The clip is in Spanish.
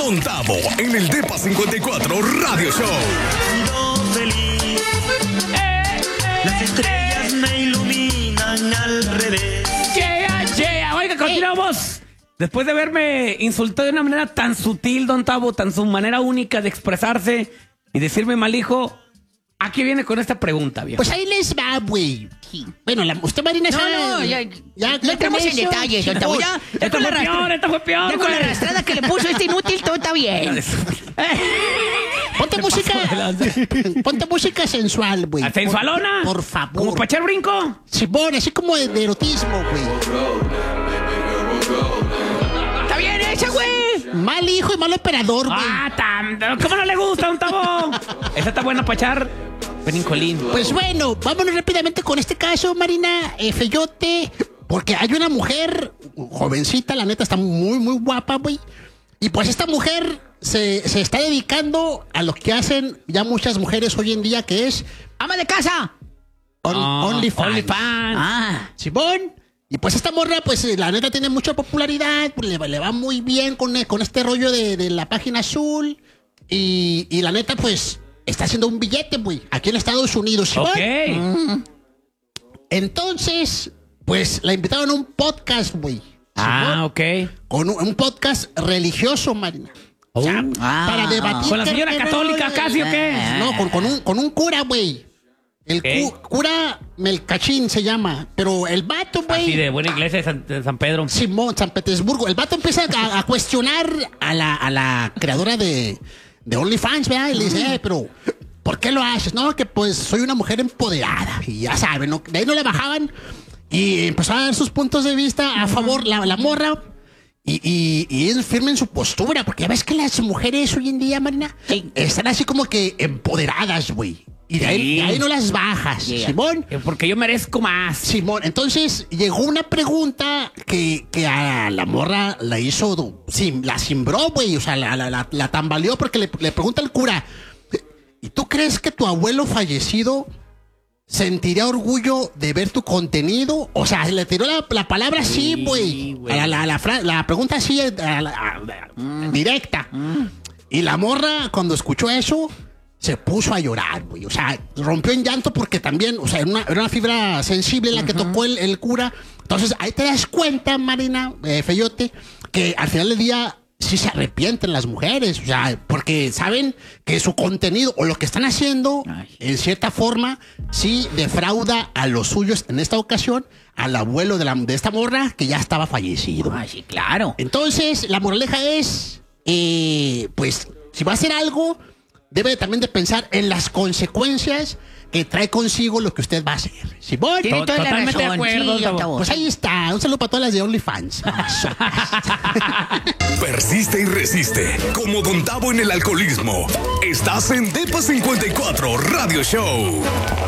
Don Tavo en el Depa 54 Radio Show. Feliz. Las estrellas me iluminan al revés. Yeah. Oiga, continuamos. Después de haberme insultado de una manera tan sutil, Don Tavo, tan su manera única de expresarse y decirme mal hijo, ¿a qué viene con esta pregunta, viejo? Pues ahí les va, güey. Bueno, usted, Marina, sabe. Ya no entramos en detalles, Don Tavo. Ya con la arrastrada. Esta fue peor. Ya con la arrastrada que le puso este inútil, todo está bien. Ponte música sensual, güey. ¿Sensualona? Por favor. ¿Como para echar brinco? Simón, así como de erotismo, güey. Está bien hecha, güey. Mal hijo y mal operador, güey. ¿Cómo no le gusta, Don Tavo? Esa está buena para echar brincolín. Pues bueno, vámonos rápidamente con este caso, Marina, Feyote. Porque hay una mujer jovencita, la neta, está muy, muy guapa, güey. Y pues esta mujer se está dedicando a lo que hacen ya muchas mujeres hoy en día, que es ama de casa. OnlyFans. Simón. Y pues esta morra, pues la neta tiene mucha popularidad, pues, le va muy bien con este rollo de la página azul. Y la neta, pues, está haciendo un billete, güey, aquí en Estados Unidos, ¿sí? Ok. Entonces, pues, la invitaron a un podcast, güey. Ok. Con un podcast religioso, Marina. O sea, para debatir. ¿Con la señora católica casi o qué? No, con un cura, güey. El cura Melcachín se llama. Pero el vato, güey. Así de buena iglesia de San Pedro. Simón, San Petersburgo. El vato empieza a cuestionar a la creadora de OnlyFans, ¿verdad? Y le dice, pero ¿por qué lo haces? No, que pues soy una mujer empoderada. Y ya saben, ¿no? De ahí no le bajaban. Y empezó a dar sus puntos de vista a favor, la morra. Y es firme en su postura. Porque ya ves que las mujeres hoy en día, Marina, están así como que empoderadas, güey. Y de ahí no las bajas, Simón. Porque yo merezco más. Simón, entonces llegó una pregunta que a la morra la hizo, la cimbró, güey. O sea, la tambaleó porque le pregunta al cura, ¿y tú crees que tu abuelo fallecido sentiría orgullo de ver tu contenido? O sea, le tiró la palabra así, güey. La pregunta así, directa. Y la morra, cuando escuchó eso, se puso a llorar, güey. O sea, rompió en llanto porque también, o sea, era una fibra sensible la que tocó el cura. Entonces, ahí te das cuenta, Marina, Feyote, que al final del día sí se arrepienten las mujeres. O sea, porque saben que su contenido o lo que están haciendo, en cierta forma, sí defrauda a los suyos, en esta ocasión, al abuelo de esta morra que ya estaba fallecido. Ay, sí, claro. Entonces, la moraleja es, pues, si va a hacer algo, debe también de pensar en las consecuencias que trae consigo lo que usted va a hacer. ¿Simón? Tiene toda la Totalmente razón. de acuerdo, Sí, Tavo. Tavo. Pues ahí está. Un saludo para todas las de OnlyFans. Persiste y resiste. Como Don Tavo en el alcoholismo. Estás en Depa 54 Radio Show.